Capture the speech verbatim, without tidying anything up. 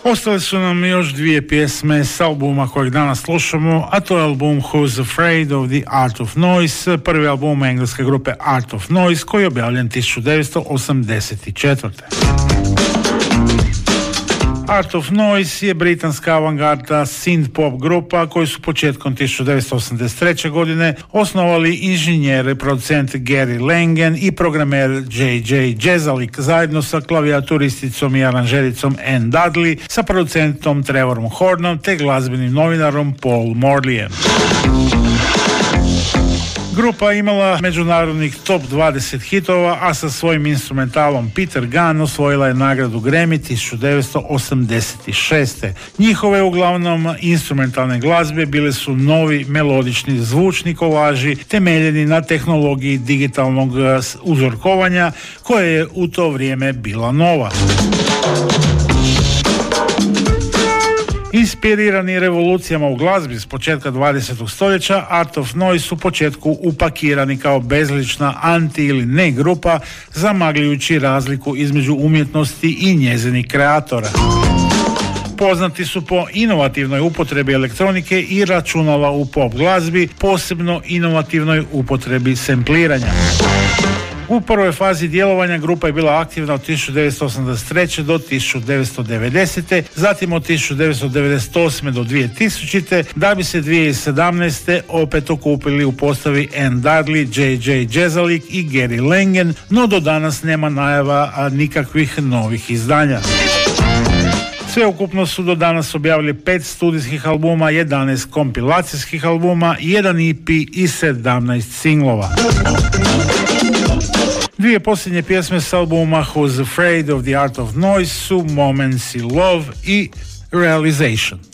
Ostale su nam još dvije pjesme s albuma kojeg danas slušamo, a to je album Who's Afraid of the Art of Noise, prvi album engleske grupe Art of Noise koji je objavljen tisuću devetsto osamdeset četvrte. Art of Noise je britanska avangarda synth-pop grupa koju su početkom tisuću devetsto osamdeset treće. godine osnovali inženjer i producent Gary Langen i programer J J Jezelnik zajedno sa klavijaturisticom i aranžericom Ann Dudley, sa producentom Trevorom Hornom te glazbenim novinarom Paul Morleyem. Grupa je imala međunarodnih top dvadeset hitova, a sa svojim instrumentalom Peter Gunn osvojila je nagradu Grammy tisuću devetsto osamdeset šeste. Njihove uglavnom instrumentalne glazbe bile su novi melodični zvučni kolaži temeljeni na tehnologiji digitalnog uzorkovanja koja je u to vrijeme bila nova. Inspirirani revolucijama u glazbi s početka dvadesetog stoljeća, Art of Noise su u početku upakirani kao bezlična anti ili ne grupa, zamagljujući razliku između umjetnosti i njezinih kreatora. Poznati su po inovativnoj upotrebi elektronike i računala u pop glazbi, posebno inovativnoj upotrebi sempliranja. U prvoj fazi djelovanja grupa je bila aktivna od tisuću devetsto osamdeset treće. do tisuću devetsto devedesete. Zatim od tisuću devetsto devedeset osme. do dvije tisućite. da bi se dvije tisuće sedamnaeste. opet okupili u postavi Ann Dudley, J J Jezelnik i Gary Langen, no do danas nema najava nikakvih novih izdanja. Sveukupno su do danas objavili pet studijskih albuma, jedanaest kompilacijskih albuma, jedan E P i sedamnaest singlova. Dvije posljednje pjesme s albuma Who's Afraid of the Art of Noise su Moments in Love i Realization.